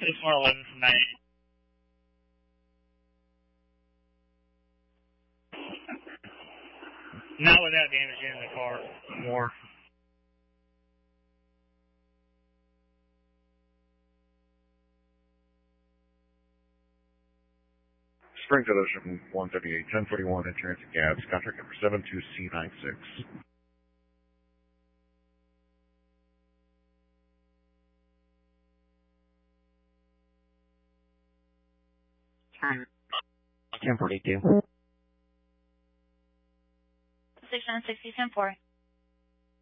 6111 from 98. Not without damaging the car more. Springfield Ocean 138, 1041 in transit cabs, contract number 72C96. Time 1042. 6960, 10-4.